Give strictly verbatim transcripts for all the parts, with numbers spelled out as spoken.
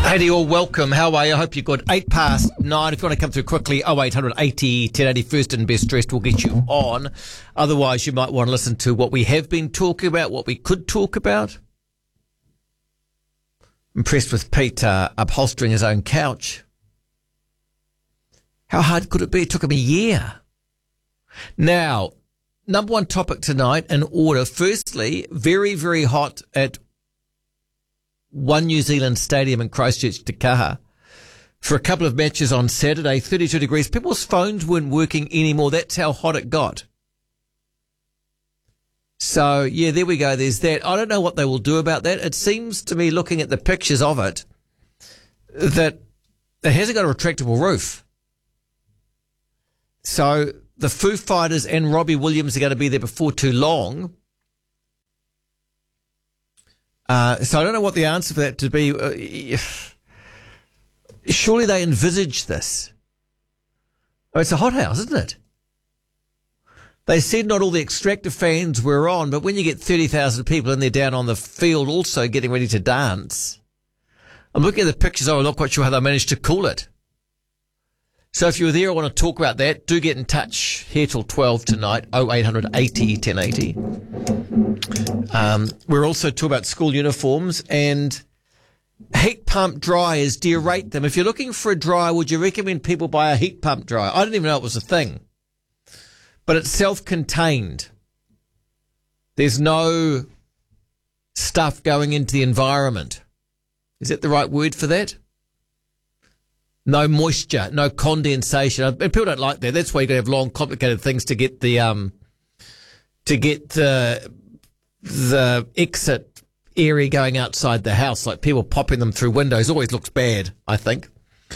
Hey, you all, welcome. How are you? I hope you're good. Eight past nine. If you want to come through quickly, oh eight hundred eighty ten eighty, first and best dressed will get you on. Otherwise, you might want to listen to what we have been talking about, what we could talk about. Impressed with Pete uh, upholstering his own couch. How hard could it be? It took him a year. Now, number one topic tonight in order. Firstly, very, very hot at One New Zealand Stadium in Christchurch, Te Kaha, for a couple of matches on Saturday, thirty-two degrees. People's phones weren't working anymore. That's how hot it got. So, yeah, there we go. There's that. I don't know what they will do about that. It seems to me, looking at the pictures of it, that it hasn't got a retractable roof. So the Foo Fighters and Robbie Williams are going to be there before too long. Uh, so I don't know what the answer for that to be. Uh, surely they envisage this. Oh, it's a hothouse, isn't it? They said not all the extractor fans were on, but when you get thirty thousand people in there down on the field also getting ready to dance, I'm looking at the pictures. Oh, I'm not quite sure how they managed to cool it. So if you were there, I want to talk about that. Do get in touch here till twelve tonight, oh eight hundred eighty ten eighty. Um, we're also talking about school uniforms and heat pump dryers. Do you rate them? If you're looking for a dryer, would you recommend people buy a heat pump dryer? I didn't even know it was a thing. But it's self-contained. There's no stuff going into the environment. Is that the right word for that? No moisture, no condensation. And people don't like that. That's why you've got to have long, complicated things to get the um, to get the the exit area going outside the house. Like people popping them through windows always looks bad, I think.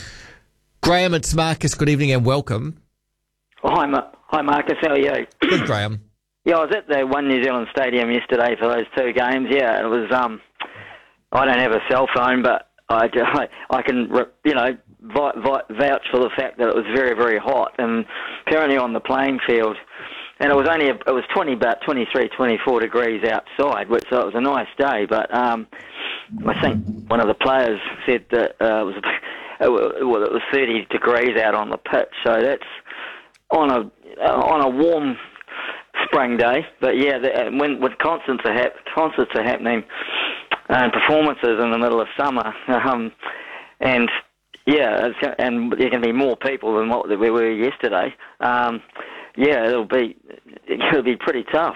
Graham, it's Marcus. Good evening and welcome. Oh, hi, Ma- hi, Marcus. How are you? Good, Graham. Yeah, I was at the One New Zealand Stadium yesterday for those two games. Yeah, it was. Um, I don't have a cell phone, but I, I, I can, you know, vi- vi- vouch for the fact that it was very, very hot, and apparently on the playing field, and it was only a, it was twenty about twenty-three, twenty-four degrees outside, which so it was a nice day. But um, I think one of the players said that uh, it was it, well, it was thirty degrees out on the pitch, so that's on a uh, on a warm spring day. But yeah, the, when when concerts are hap- concerts are happening and performances in the middle of summer, um, and yeah, it's, and there can be more people than what there were yesterday. Um, yeah, it'll be it'll be pretty tough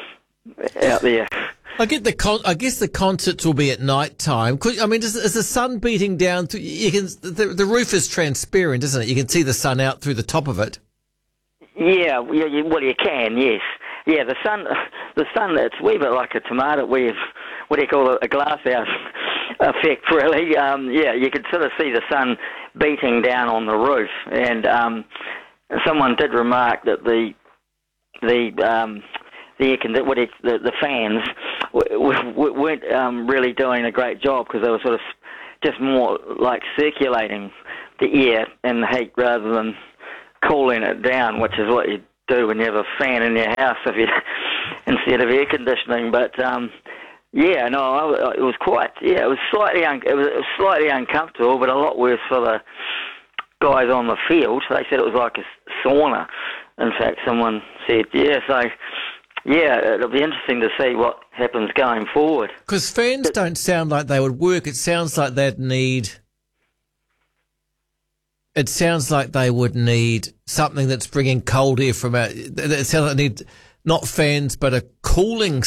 out there. I get the con- I guess the concerts will be at night time. I mean, is, is the sun beating down through? You can the, the roof is transparent, isn't it? You can see the sun out through the top of it. Yeah, yeah, you, well, you can, yes. Yeah, the sun, the sun, it's a wee bit like a tomato. We've, what do you call it, a glasshouse effect, really. Um, yeah, you could sort of see the sun beating down on the roof. And um, someone did remark that the the um, the, air con- what do you, the, the fans w- w- weren't um, really doing a great job because they were sort of just more like circulating the air and the heat rather than cooling it down, which is what you do when you have a fan in your house if you instead of air conditioning. But um, yeah, no, I, it was quite yeah, it was slightly un- it, was, it was slightly uncomfortable, but a lot worse for the guys on the field. They said it was like a sauna. In fact, someone said yeah. So yeah, it'll be interesting to see what happens going forward. Because fans but, don't sound like they would work. It sounds like they'd need. It sounds like they would need something that's bringing cold air from out. It sounds like they need not fans, but a cooling